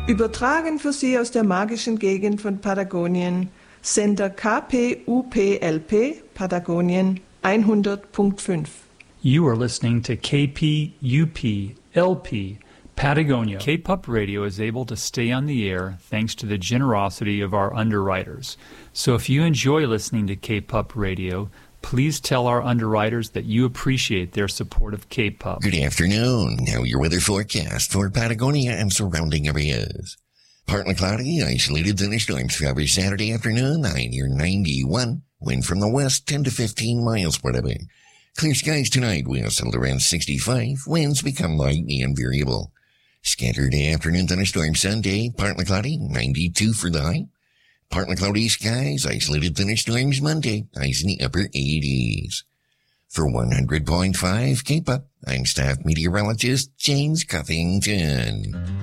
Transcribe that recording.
Übertragen für Sie aus der magischen Gegend von Patagonien, Sender KPUPLP, Patagonien 100.5. You are listening to KPUP-LP, Patagonia. K-Pup Radio is able to stay on the air thanks to the generosity of our underwriters. So if you enjoy listening to K-Pup Radio, please tell our underwriters that you appreciate their support of K-Pup. Good afternoon. Now your weather forecast for Patagonia and surrounding areas. Partly cloudy, isolated thunderstorms cover Saturday afternoon, high near 91. Wind from the west, 10 to 15 miles per hour. Clear skies tonight, we'll settle around 65. Winds become light and variable. Scattered afternoon thunderstorms Sunday, partly cloudy, 92 for the high. Partly cloudy skies, isolated thunderstorms Monday, highs in the upper 80s. For 100.5 K-Pup, I'm staff meteorologist James Cuffington.